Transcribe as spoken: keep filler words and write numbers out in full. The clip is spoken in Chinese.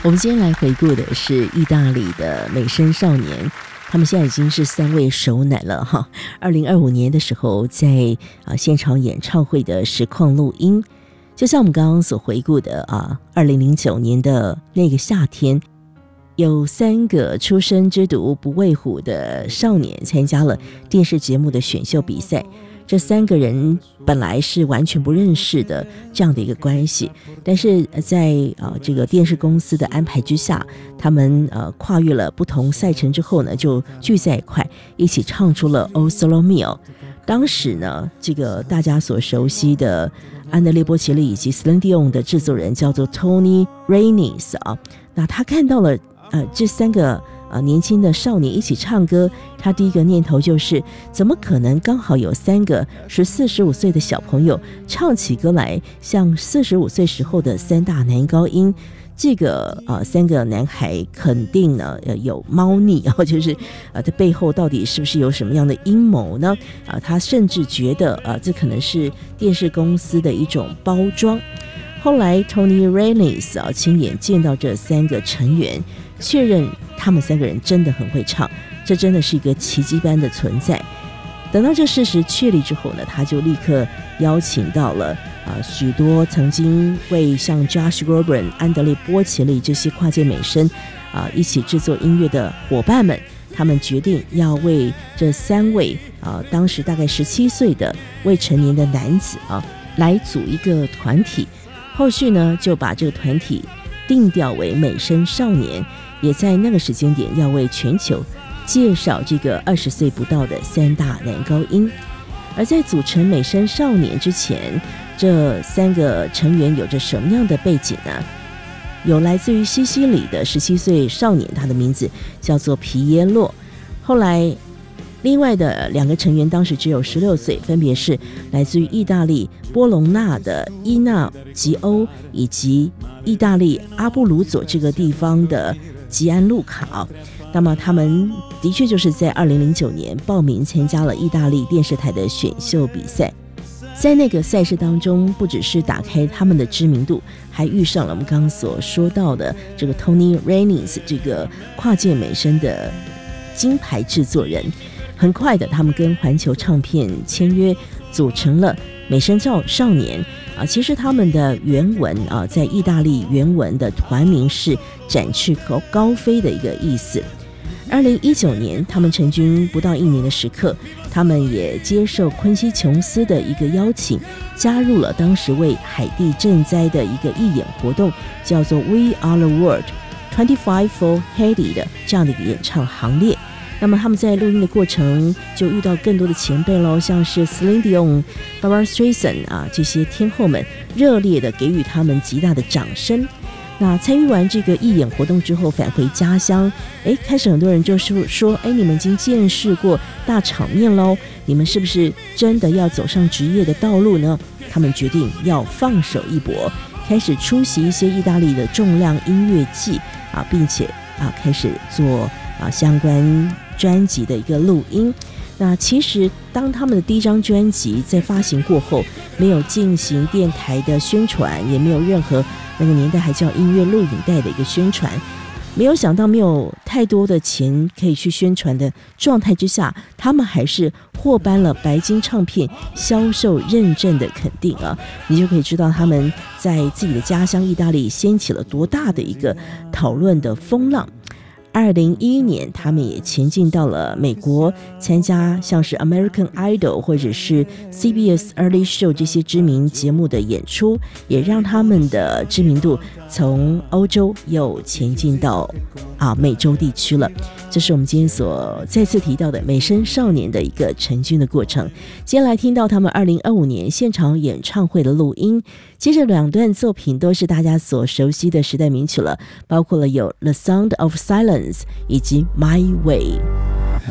我们今天来回顾的是意大利的美声少年，他们现在已经是三位熟男了哈。二零二五年的时候，在啊现场演唱会的实况录音，就像我们刚刚所回顾的啊，二零零九年的那个夏天，有三个出生之犊不畏虎的少年参加了电视节目的选秀比赛。这三个人本来是完全不认识的这样的一个关系，但是在呃这个电视公司的安排之下，他们呃跨越了不同赛程之后呢，就聚在一块，一起唱出了《O Sole Mio》。当时呢，这个大家所熟悉的安德烈波切利以及 Celine Dion 的制作人叫做 Tony Reines 啊，那他看到了呃这三个呃年轻的少年一起唱歌，他第一个念头就是怎么可能刚好有三个十四十五岁的小朋友唱起歌来像四十五岁时候的三大男高音。这个呃三个男孩肯定呢呃有猫腻啊，就是呃在背后到底是不是有什么样的阴谋呢？啊、呃，他甚至觉得呃这可能是电视公司的一种包装。后来 Tony Reines 啊亲眼见到这三个成员，确认他们三个人真的很会唱，这真的是一个奇迹般的存在。等到这事实确立之后呢，他就立刻邀请到了啊、呃、许多曾经为像 Josh Groban、安德烈波切利这些跨界美声啊、呃、一起制作音乐的伙伴们，他们决定要为这三位啊、呃、当时大概十七岁的未成年的男子啊来组一个团体。后续呢，就把这个团体定调为美声少年，也在那个时间点要为全球介绍这个二十岁不到的三大男高音。而在组成美声少年之前，这三个成员有着什么样的背景呢？有来自于西西里的十七岁少年，他的名字叫做皮耶洛。后来另外的两个成员当时只有十六岁，分别是来自于意大利波隆纳的伊纳吉欧，以及意大利阿布鲁佐这个地方的吉安路卡。那么他们的确就是在二零零九年报名参加了意大利电视台的选秀比赛，在那个赛事当中，不只是打开他们的知名度，还遇上了我们刚刚所说到的这个 Tony Reines 这个跨界美声的金牌制作人。很快的，他们跟环球唱片签约，组成了美声少年啊。其实他们的原文啊，在意大利原文的团名是展翅高飞的一个意思。二零一九年，他们成军不到一年的时刻，他们也接受昆西琼斯的一个邀请，加入了当时为海地赈灾的一个义演活动，叫做 We Are the World twenty-five for Haiti 的这样的一个演唱行列。那么他们在录音的过程就遇到更多的前辈咯，像是 Celine Dion、Barbra Streisand 啊这些天后们，热烈的给予他们极大的掌声。那参与完这个义演活动之后，返回家乡，哎，开始很多人就是说，哎，你们已经见识过大场面咯，你们是不是真的要走上职业的道路呢？他们决定要放手一搏，开始出席一些意大利的重量音乐季啊，并且啊开始做啊相关专辑的一个录音。那其实当他们的第一张专辑在发行过后，没有进行电台的宣传，也没有任何那个年代还叫音乐录影带的一个宣传，没有想到没有太多的钱可以去宣传的状态之下，他们还是获颁了白金唱片销售认证的肯定啊！你就可以知道他们在自己的家乡意大利掀起了多大的一个讨论的风浪。二零一一年，他们也前进到了美国，参加像是 American Idol 或者是 C B S Early Show 这些知名节目的演出，也让他们的知名度从欧洲又前进到啊美洲地区了。这是我们今天所再次提到的美声少年的一个成军的过程。接下来听到他们二零二五年现场演唱会的录音，接着两段作品都是大家所熟悉的时代名曲了，包括了有 The Sound of Silence 以及 My Way。